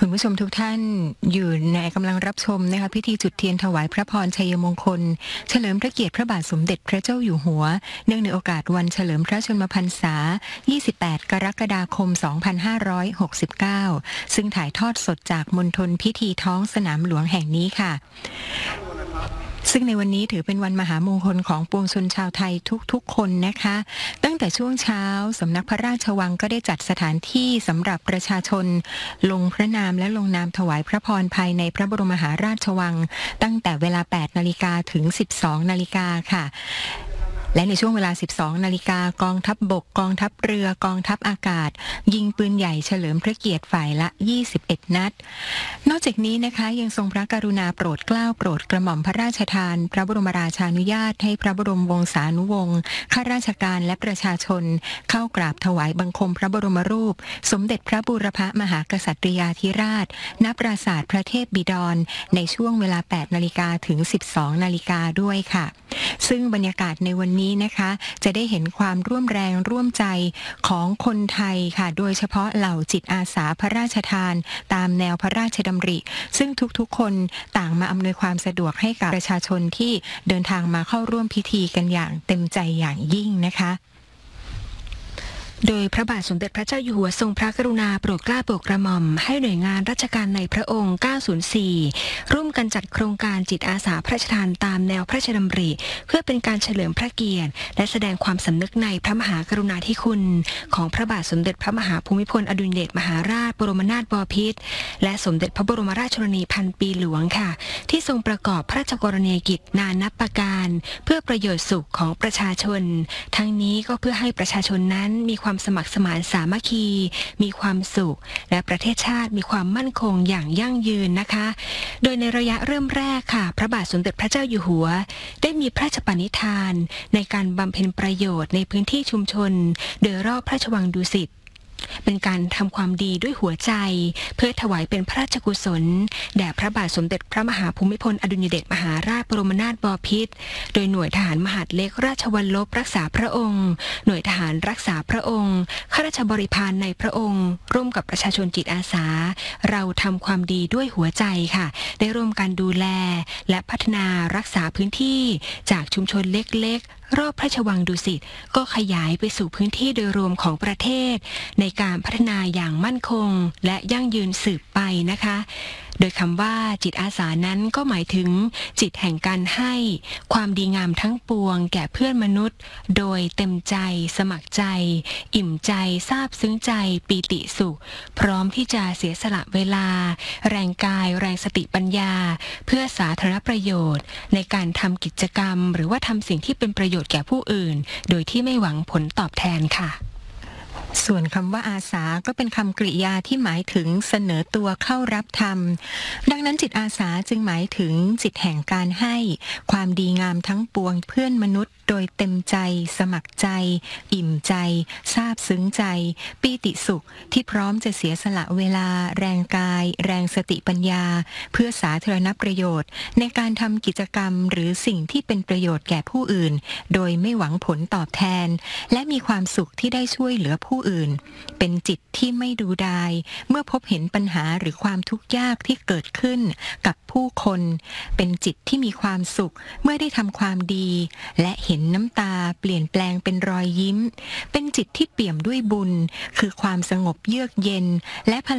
คุณผู้ชมทุกท่านอยู่ในกำลังรับชมนะคะพิธีจุดเทียนถวายพระพรชัยมงคลเฉลิมพระเกียรติพระบาทสมเด็จพระเจ้าอยู่หัวเนื่องในโอกาสวันเฉลิมพระชนมพรรษา 28 กรกฎาคม 2569 ซึ่งถ่ายทอดสดจากมณฑลพิธีท้องสนามหลวงแห่งนี้ค่ะซึ่งในวันนี้ถือเป็นวันมหามงคลของปวงชนชาวไทยทุกๆคนนะคะตั้งแต่ช่วงเช้าสำนักพระราชวังก็ได้จัดสถานที่สำหรับประชาชนลงพระนามและลงนามถวายพระพรภายในพระบรมมหาราชวังตั้งแต่เวลา 8 นาฬิกาถึง 12 นาฬิกาค่ะและในช่วงเวลา 12 นาฬิกากองทัพบกกองทัพเรือกองทัพอากาศยิงปืนใหญ่เฉลิมพระเกียรติฝ่ายละ 21 นัดนอกจากนี้นะคะยังทรงพระกรุณาโปรดเกล้าโปรดกระหม่อมพระราชทานพระบรมราชานุญาตให้พระบรมวงศานุวงศ์ข้าราชการและประชาชนเข้ากราบถวายบังคมพระบรมรูปสมเด็จพระบูรพมหากษัตริยาธิราชณปราสาทพระเทพบิดรในช่วงเวลา 8 นาฬิกาถึง 12 นาฬิกาด้วยค่ะซึ่งบรรยากาศในวันนี้นะคะจะได้เห็นความร่วมแรงร่วมใจของคนไทยค่ะโดยเฉพาะเหล่าจิตอาสาพระราชทานตามแนวพระราชดำริซึ่งทุกๆคนต่างมาอำนวยความสะดวกให้กับประชาชนที่เดินทางมาเข้าร่วมพิธีกันอย่างเต็มใจอย่างยิ่งนะคะโดยพระบาทสมเด็จพระเจ้าอยู่หัวทรงพระกรุณาโปรดเกล้าโปรดกระหม่อมให้หน่วยงานราชการในพระองค์ 904 ร่วมกันจัดโครงการจิตอาสาพระราชทานตามแนวพระราชดำริเพื่อเป็นการเฉลิมพระเกียรติและแสดงความสำนึกในพระมหากรุณาธิคุณของพระบาทสมเด็จพระมหาภูมิพลอดุลยเดชมหาราชบรมนาถบพิตรและสมเด็จพระบรมราชชนนีพันปีหลวงค่ะที่ทรงประกอบพระราชกรณียกิจนานับประการเพื่อประโยชน์สุขของประชาชนทั้งนี้ก็เพื่อให้ประชาชนนั้นมีความสมัครสมานสามัคคีมีความสุขและประเทศชาติมีความมั่นคงอย่างยั่งยืนนะคะโดยในระยะเริ่มแรกค่ะพระบาทสมเด็จพระเจ้าอยู่หัวได้มีพระราชปณิธานในการบำเพ็ญประโยชน์ในพื้นที่ชุมชนโดยรอบพระราชวังดุสิตเป็นการทำความดีด้วยหัวใจเพื่อถวายเป็นพระราชกุศลแด่พระบาทสมเด็จพระมหาภูมิพลอดุลยเดชมหาราชบรมนาถบพิตรโดยหน่วยทหารมหาดเล็กราชวัลลบรักษาพระองค์หน่วยทหารรักษาพระองค์ข้าราชบริพารในพระองค์ร่วมกับประชาชนจิตอาสาเราทำความดีด้วยหัวใจค่ะได้ร่วมกันดูแลและพัฒนารักษาพื้นที่จากชุมชนเล็กๆรอบพระราชวังดุสิตก็ขยายไปสู่พื้นที่โดยรวมของประเทศในการพัฒนาอย่างมั่นคงและยั่งยืนสืบไปนะคะโดยคำว่าจิตอาสานั้นก็หมายถึงจิตแห่งการให้ความดีงามทั้งปวงแก่เพื่อนมนุษย์โดยเต็มใจสมัครใจอิ่มใจซาบซึ้งใจปีติสุขพร้อมที่จะเสียสละเวลาแรงกายแรงสติปัญญาเพื่อสาธารณประโยชน์ในการทำกิจกรรมหรือว่าทำสิ่งที่เป็นประโยชน์แก่ผู้อื่นโดยที่ไม่หวังผลตอบแทนค่ะส่วนคำว่าอาสาก็เป็นคำกริยาที่หมายถึงเสนอตัวเข้ารับธรรมดังนั้นจิตอาสาจึงหมายถึงจิตแห่งการให้ความดีงามทั้งปวงเพื่อนมนุษย์โดยเต็มใจสมัครใจอิ่มใจซาบซึ้งใจปีติสุขที่พร้อมจะเสียสละเวลาแรงกายแรงสติปัญญาเพื่อสาธารณประโยชน์ในการทำกิจกรรมหรือสิ่งที่เป็นประโยชน์แก่ผู้อื่นโดยไม่หวังผลตอบแทนและมีความสุขที่ได้ช่วยเหลือผู้อื่นเป็นจิตที่ไม่ดูดายเมื่อพบเห็นปัญหาหรือความทุกข์ยากที่เกิดขึ้นกับผู้คนเป็นจิตที่มีความสุขเมื่อได้ทำความดีและเห็นน้ำตาเปลี่ยนแปลงเป็นรอยยิ้มเป็นจิตที่เปี่ยมด้วยบุญคือความสงบเยือกเย็นและพ